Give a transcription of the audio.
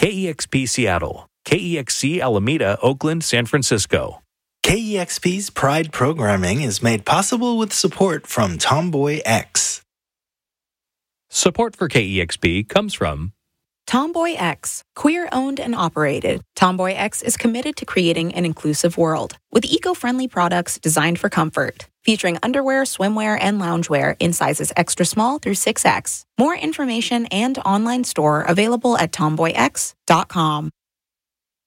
KEXP Seattle, KEXC Alameda, Oakland, San Francisco. KEXP's Pride programming is made possible with support from Tomboy X. Support for KEXP comes from Tomboy X, queer-owned and operated. Tomboy X is committed to creating an inclusive world with eco-friendly products designed for comfort, featuring underwear, swimwear, and loungewear in sizes extra small through 6X. More information and online store available at tomboyx.com.